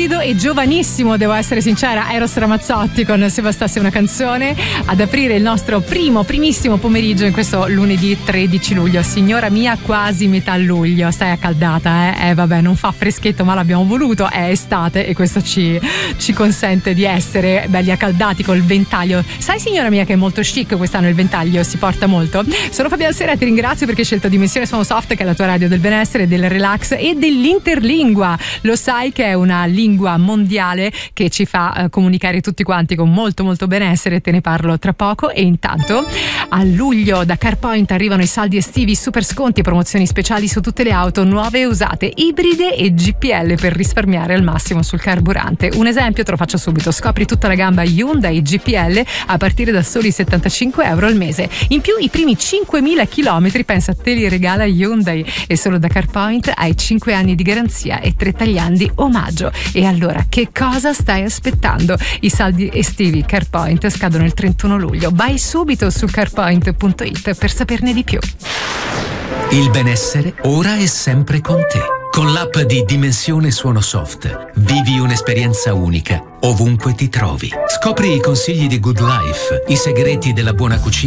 morbido e giovanissimo, devo essere sincera, Eros Ramazzotti con Se bastasse una canzone ad aprire il nostro primissimo pomeriggio in questo lunedì 13 luglio. Signora mia, quasi metà luglio, stai accaldata, vabbè, non fa freschetto ma l'abbiamo voluto, è estate e questo ci consente di essere belli accaldati col ventaglio. Sai signora mia che è molto chic quest'anno, il ventaglio si porta molto. Sono Fabiana Sera, ti ringrazio perché hai scelto Dimensione Suono Soft, che è la tua radio del benessere, del relax e dell'interlingua. Lo sai che è una lingua mondiale che ci fa comunicare tutti quanti con molto molto benessere, te ne parlo tra poco. E intanto a luglio da CarPoint arrivano i saldi estivi, super sconti e promozioni speciali su tutte le auto nuove e usate, ibride e GPL, per risparmiare al massimo sul carburante. Un esempio te lo faccio subito: scopri tutta la gamma Hyundai GPL a partire da soli 75 euro al mese. In più i primi 5.000 chilometri, pensa, te li regala Hyundai, e solo da CarPoint hai 5 anni di garanzia e 3 tagliandi omaggio. E allora che cosa stai aspettando? I saldi estivi CarPoint scadono il 31 luglio. Vai subito su carpoint.it per saperne di più. Il benessere ora è sempre con te. Con l'app di Dimensione Suono Soft vivi un'esperienza unica ovunque ti trovi. Scopri i consigli di Good Life, i segreti della buona cucina